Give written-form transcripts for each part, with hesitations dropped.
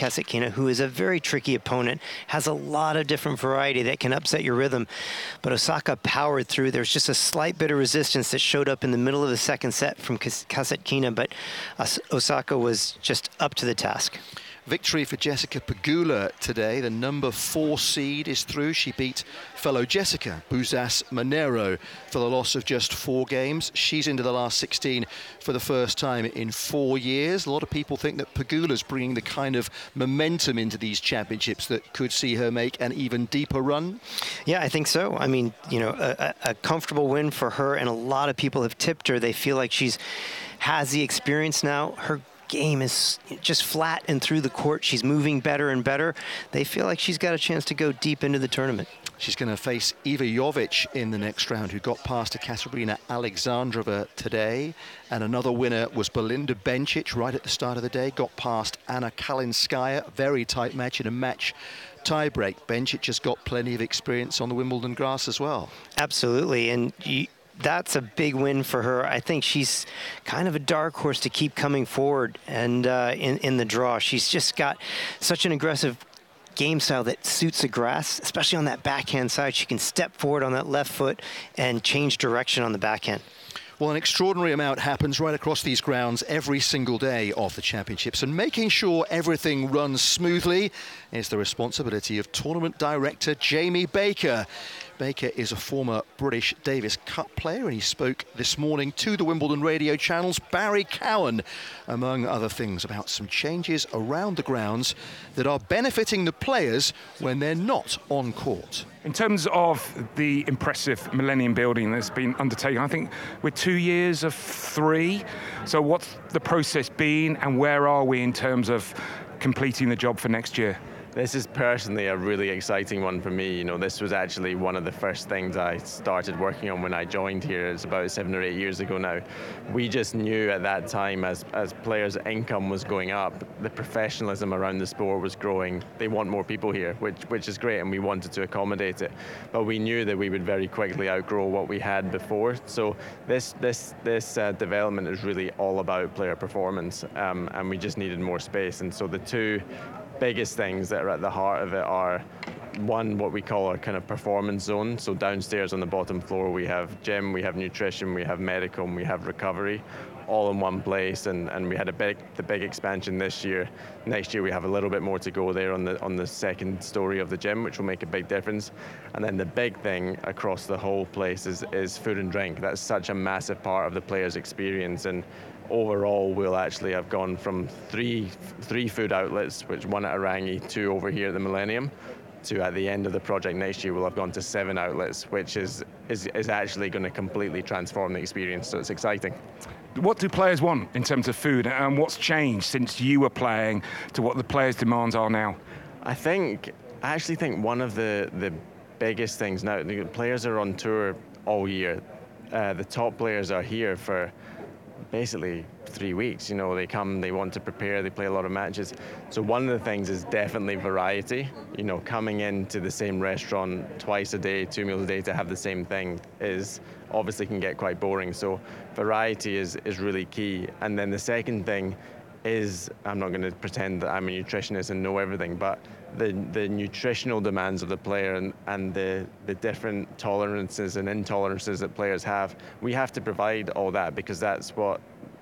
Kasatkina, who is a very tricky opponent, has a lot of different variety that can upset your rhythm. But Osaka powered through. There's just a slight bit of resistance that showed up in the middle of the second set from Kasatkina, but Osaka was just up to the task. Victory for Jessica Pegula today. The number 4 seed is through. She beat fellow Jessica Buzas Monero for the loss of just 4 games. She's into the last 16 for the first time in 4 years. A lot of people think that Pegula's bringing the kind of momentum into these championships that could see her make an even deeper run. Yeah, I think so. I mean, you know, a comfortable win for her, and a lot of people have tipped her. They feel like has the experience now. Her game is just flat and through the court. She's moving better and better. They feel like she's got a chance to go deep into the tournament. She's going to face Iva Jovic in the next round, who got past Ekaterina Alexandrova today. And another winner was Belinda Bencic right at the start of the day, got past Anna Kalinskaya. Very tight match in a match tiebreak. Bencic has got plenty of experience on the Wimbledon grass as well. Absolutely. And that's a big win for her. I think she's kind of a dark horse to keep coming forward and in the draw. She's just got such an aggressive game style that suits the grass, especially on that backhand side. She can step forward on that left foot and change direction on the backhand. Well, an extraordinary amount happens right across these grounds every single day of the championships, and making sure everything runs smoothly is the responsibility of tournament director Jamie Baker. Baker is a former British Davis Cup player, and he spoke this morning to the Wimbledon radio channel's Barry Cowan, among other things, about some changes around the grounds that are benefiting the players when they're not on court. In terms of the impressive Millennium building that's been undertaken, I think we're 2 years of 3. So what's the process been, and where are we in terms of completing the job for next year? This is personally a really exciting one for me. You know, this was actually one of the first things I started working on when I joined here. It's about 7 or 8 years ago now. We just knew at that time, as players' income was going up, the professionalism around the sport was growing. They want more people here, which is great, and we wanted to accommodate it. But we knew that we would very quickly outgrow what we had before. So this development is really all about player performance, and we just needed more space. And so the two biggest things that are at the heart of it are, one, what we call our kind of performance zone. So downstairs on the bottom floor we have gym, we have nutrition, we have medical, and we have recovery, all in one place. And we had the big expansion this year. Next year we have a little bit more to go there on the second story of the gym, which will make a big difference. And then the big thing across the whole place is food and drink. That's such a massive part of the player's experience. And overall, we'll actually have gone from three food outlets, which one at Arangi, 2 over here at the Millennium, to at the end of the project next year, we'll have gone to 7 outlets, which is actually going to completely transform the experience. So it's exciting. What do players want in terms of food, and what's changed since you were playing to what the players' demands are now? I actually think one of the biggest things now, the players are on tour all year. The top players are here for basically 3 weeks. You know, they come, they want to prepare, they play a lot of matches. So one of the things is definitely variety. You know, coming into the same restaurant twice a day, 2 meals a day to have the same thing is obviously can get quite boring. So variety is really key. And then the second thing is, I'm not going to pretend that I'm a nutritionist and know everything, but the nutritional demands of the player and the different tolerances and intolerances that players have, we have to provide all that, because that's what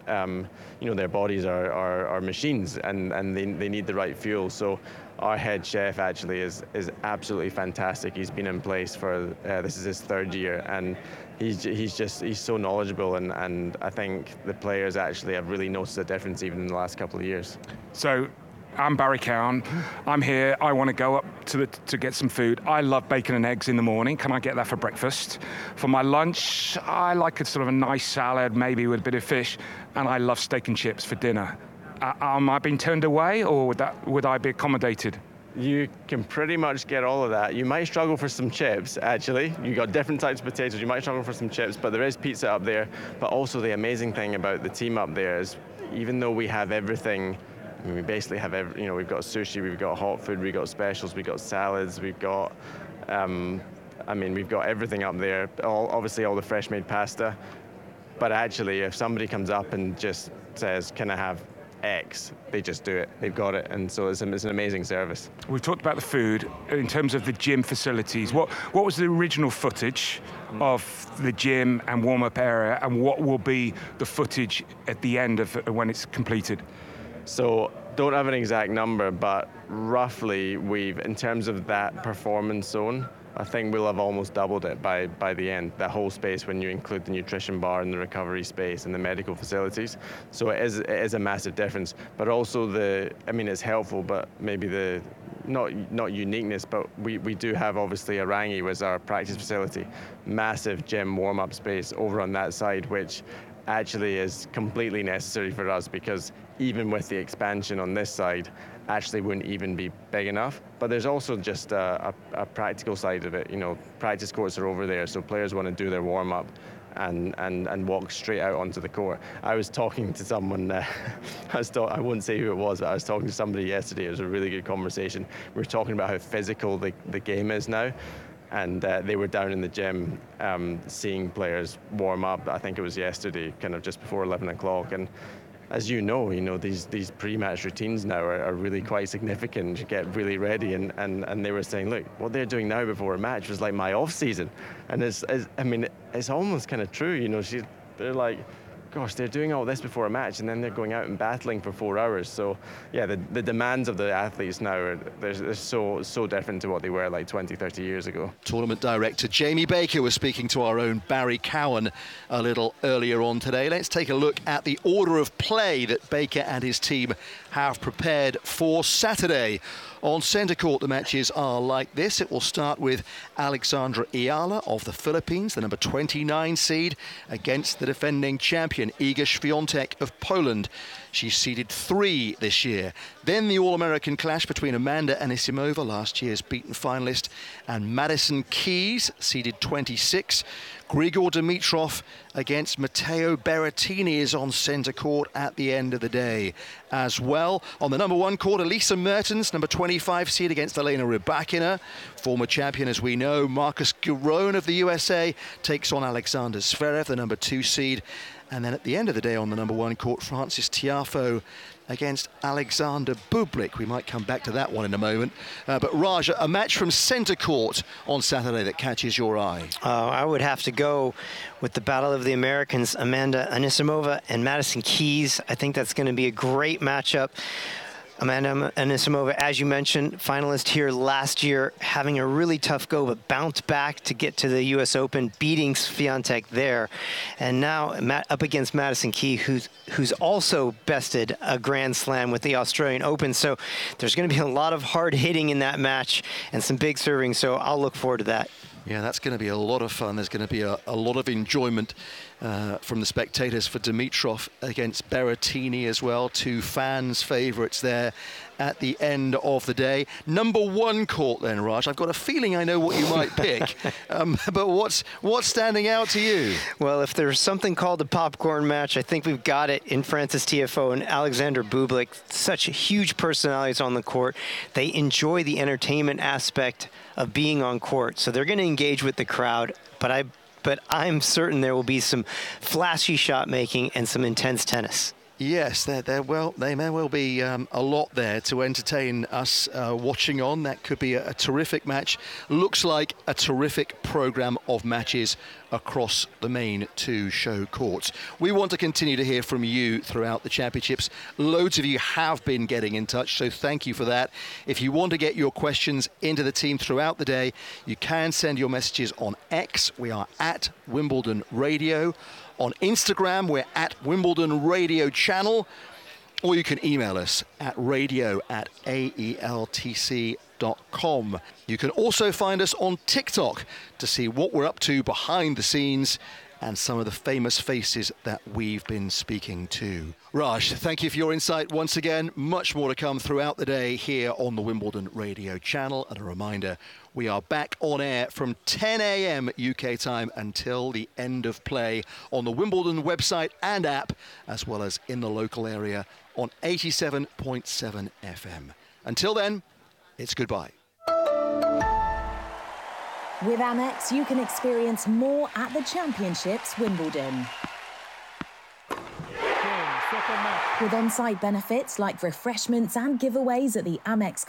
you know, their bodies are machines, and they need the right fuel. So our head chef actually is absolutely fantastic. He's been in place for this is his 3rd year, and he's so knowledgeable, and I think the players actually have really noticed the difference even in the last couple of years. So I'm Barry Cowan. I'm here. I want to go up to get some food. I love bacon and eggs in the morning. Can I get that for breakfast? For my lunch, I like a sort of a nice salad, maybe with a bit of fish, and I love steak and chips for dinner. Am I being turned away, or would I be accommodated? You can pretty much get all of that. You might struggle for some chips, actually. You've got different types of potatoes. You might struggle for some chips, but there is pizza up there. But also the amazing thing about the team up there is, even though we have everything, I mean, we basically have you know, we've got sushi, we've got hot food, we've got specials, we've got salads, we've got, I mean, we've got everything up there. Obviously all the fresh made pasta. But actually, if somebody comes up and just says, can I have X, they just do it. They've got it, and so it's an amazing service. We've talked about the food. In terms of the gym facilities, what was the original footage of the gym and warm-up area, and what will be the footage at the end of when it's completed? So don't have an exact number, but roughly in terms of that performance zone, I think we'll have almost doubled it by the end, that whole space when you include the nutrition bar and the recovery space and the medical facilities. So it is a massive difference, but also it's helpful, but maybe not uniqueness, but we do have obviously Arangi was our practice facility, massive gym warm-up space over on that side, which actually is completely necessary for us, because even with the expansion on this side, actually wouldn't even be big enough. But there's also just a practical side of it. Practice courts are over there, so players want to do their warm-up and walk straight out onto the court. I was talking to someone, I won't say who it was, but I was talking to somebody yesterday. It was a really good conversation. We were talking about how physical the game is now. And they were down in the gym seeing players warm up. I think it was yesterday, kind of just before 11 o'clock. And as you know, these pre-match routines now are really quite significant. You get really ready, and they were saying, look, what they're doing now before a match was like my off season, and it's almost kind of true. They're like, gosh, they're doing all this before a match, and then they're going out and battling for 4 hours. So yeah, the demands of the athletes now they're so different to what they were like 20, 30 years ago. Tournament director Jamie Baker was speaking to our own Barry Cowan a little earlier on today. Let's take a look at the order of play that Baker and his team have prepared for Saturday. On centre court, the matches are like this. It will start with Alexandra Ayala of the Philippines, the number 29 seed, against the defending champion Iga Świątek of Poland. She's seeded 3 this year. Then the All-American clash between Amanda Anisimova, last year's beaten finalist, and Madison Keys, seeded 26. Grigor Dimitrov against Matteo Berrettini is on centre court at the end of the day as well. On the number 1 court, Elisa Mertens, number 25 seed, against Elena Rybakina. Former champion, as we know, Marcus Giron of the USA takes on Alexander Zverev, the number 2 seed. And then at the end of the day on the number 1 court, Francis Tiafoe against Alexander Bublik. We might come back to that one in a moment. But Raj, a match from centre court on Saturday that catches your eye. I would have to go with the Battle of the Americans, Amanda Anisimova and Madison Keys. I think that's going to be a great matchup. Amanda Anisimova, as you mentioned, finalist here last year, having a really tough go, but bounced back to get to the U.S. Open, beating Świątek there. And now up against Madison Keys, who's also bested a Grand Slam with the Australian Open. So there's going to be a lot of hard hitting in that match and some big serving. So I'll look forward to that. Yeah, that's going to be a lot of fun. There's going to be a lot of enjoyment from the spectators for Dimitrov against Berrettini as well. 2 fans' favourites there at the end of the day. Number 1 court then, Raj. I've got a feeling I know what you might pick. But what's standing out to you? Well, if there's something called a popcorn match, I think we've got it in Francis Tiafoe and Alexander Bublik. Such huge personalities on the court. They enjoy the entertainment aspect of being on court, so they're going to engage with the crowd. But I'm certain there will be some flashy shot making and some intense tennis. Yes, there may well be a lot there to entertain us watching on. That could be a terrific match. Looks like a terrific programme of matches across the main 2 show courts. We want to continue to hear from you throughout the championships. Loads of you have been getting in touch, so thank you for that. If you want to get your questions into the team throughout the day, you can send your messages on X. We are at Wimbledon Radio. On Instagram, we're at Wimbledon Radio Channel, or you can email us at radio@aeltc.com. You can also find us on TikTok to see what we're up to behind the scenes and some of the famous faces that we've been speaking to. Raj, thank you for your insight once again. Much more to come throughout the day here on the Wimbledon Radio Channel. And a reminder, we are back on air from 10 a.m. UK time until the end of play on the Wimbledon website and app, as well as in the local area on 87.7 FM. Until then, it's goodbye. With Amex, you can experience more at the Championships Wimbledon. With on-site benefits like refreshments and giveaways at the Amex